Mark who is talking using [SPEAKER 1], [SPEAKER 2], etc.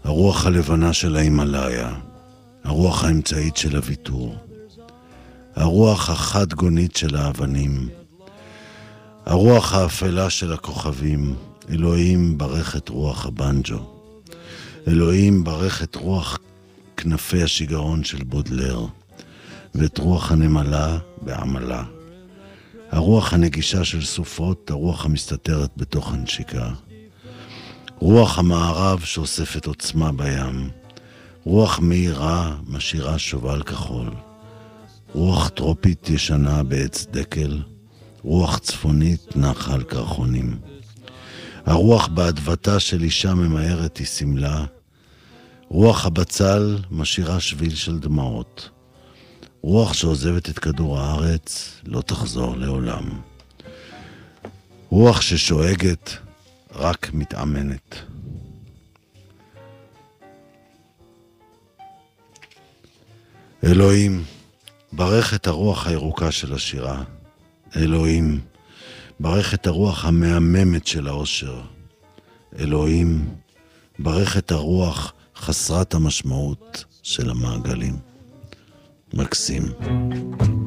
[SPEAKER 1] הרוח הלבנה של ההימאליה, הרוח האמצעית של הוויתור, הרוח החד גונית של האבנים, הרוח האפלה של הכוכבים. אלוהים ברך את רוח הבנג'ו, אלוהים ברך את רוח כנפי השיגעון של בודלר, ואת רוח הנמלה בעמלה, הרוח הנגישה של סופות, הרוח המסתתרת בתוך הנשיקה, רוח המערב שאוספת עוצמה בים, רוח מהירה משאירה שובל כחול, רוח טרופית ישנה בעץ דקל, רוח צפונית נחה על קרחונים, הרוח באדוותה של אישה ממהרת היא סמלה, רוח הבצל משאירה שביל של דמעות, רוח שעוזבת את כדור הארץ לא תחזור לעולם, רוח ששואגת רק מתאמנת. אלוהים, ברך את הרוח הירוקה של השירה. אלוהים, ברך את הרוח המהממת של האושר. אלוהים, ברך את הרוח חסרת המשמעות של המעגלים. מקסים.